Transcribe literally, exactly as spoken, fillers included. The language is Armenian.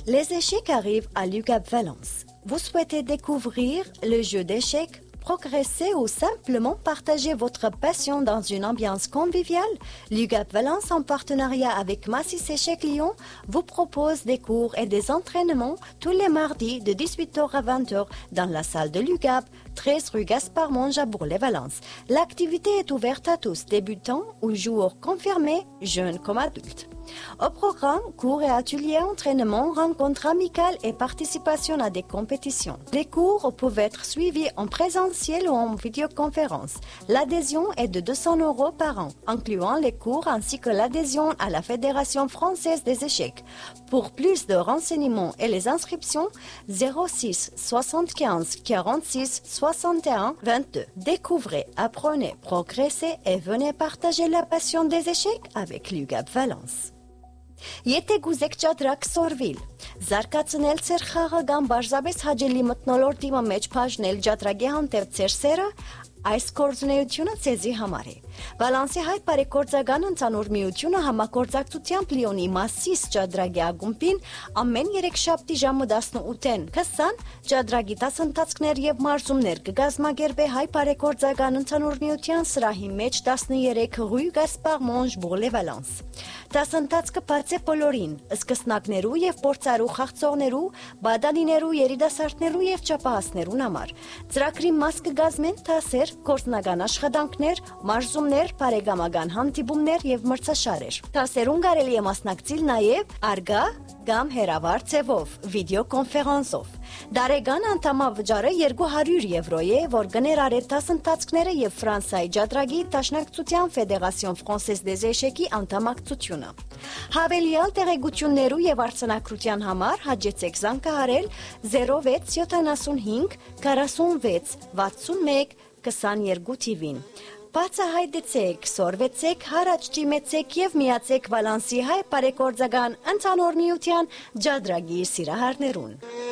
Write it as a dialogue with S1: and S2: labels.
S1: Les échecs arrivent à l'UGAP Valence. Vous souhaitez découvrir le jeu d'échecs, progresser ou simplement partager votre passion dans une ambiance conviviale? L'UGAP Valence, en partenariat avec Massis Échecs Lyon, vous propose des cours et des entraînements tous les mardis de dix-huit heures à vingt heures dans la salle de l'UGAP, treize rue Gaspard Monge à Bourg-les-Valence. L'activité est ouverte à tous, débutants ou joueurs confirmés, jeunes comme adultes. Au programme, cours et ateliers, entraînements, rencontres amicales et participation à des compétitions. Les cours peuvent être suivis en présentiel ou en vidéoconférence. L'adhésion est de deux cents euros par an, incluant les cours ainsi que l'adhésion à la Fédération française des échecs. Pour plus de renseignements et les inscriptions, zéro six soixante-quinze quarante-six soixante et un vingt-deux. Découvrez, apprenez, progressez et venez partager la passion des échecs avec l'UGAP Valence. Եթե գուզեք ճատրակ սորվիլ, զարգացնել ծեր խաղը կամ բարձրապես հաճելի մթնոլորտի մեջ բաժնել ճատրագի հանդեպ ծեր սերը, այս գործունեությունը ցեզի համար է։ Վալանսի հայ բարեգործական ընդհանուր միությունը համագործակցությամբ Լիոնի Մասիս ճատրագի ակումբին ամեն երեքշաբթի ժամը տասնութին քսան ճատրագի դասընթացներ եւ մարզումներ կգազմագերբե հայ բարեգործական ընդհանուր միության սրահի մեջ տասներեք Rue Gaspard Monge Bourg-les-Valence։ Դասընթացը բաց է բոլորին, սկսնակներու եւ փորձարու խաղցողներու, բադանիներու, երիտասարդներու եւ ճապահասներուն համար։ Ծրագրի մաս կգազմեն դասեր, գործնական աշխատանքներ, մարզումներ, բարեկամական հանդիպումներ եւ մրցաշարեր։ Դասերուն կարելի է մասնակցել նաեւ արգա կամ հեռավար ձևով, վիդեոկոնֆերանսով։ Դարեգան անդամավճարը երկու հարյուր եվրո է, որ գներար է դասընթացքները եւ Ֆրանսիայի ճատրագի Դաշնակցության Ֆեդերացիոն Ֆրանսես դեզ Էշեկի անդամակցությունը։ Հավելյալ տեղեկություններու եւ արձանագրության համար հաջեցեք զանգահարել zero վեց յոթանասունհինգ քառասունվեց վաթսունմեկ քսաներկու թիվին։ Բացահայտեցեք, սորվեցեք, հարաճ ճիմեցեք եւ միացեք Վալանսի հայ բարեգործական ընդհանուր միության ճատրագի սիրահարներուն։